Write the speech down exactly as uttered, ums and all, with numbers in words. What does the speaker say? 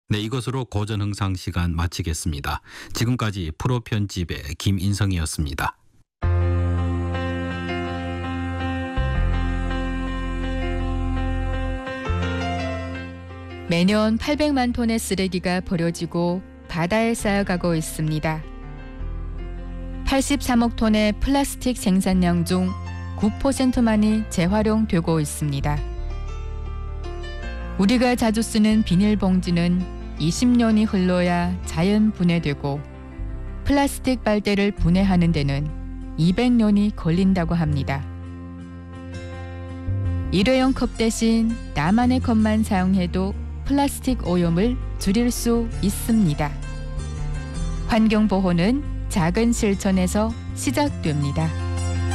네, 이것으로 고전흥상 시간 마치겠습니다. 지금까지 프로 편집의 김인성이었습니다. 매년 팔백만 톤의 쓰레기가 버려지고 바다에 쌓여가고 있습니다. 팔십삼억 톤의 플라스틱 생산량 중 구 퍼센트만이 재활용되고 있습니다. 우리가 자주 쓰는 비닐봉지는 이십 년이 흘러야 자연 분해되고 플라스틱 빨대를 분해하는 데는 이백 년이 걸린다고 합니다. 일회용 컵 대신 나만의 컵만 사용해도 플라스틱 오염을 줄일 수 있습니다. 환경보호는 작은 실천에서 시작됩니다.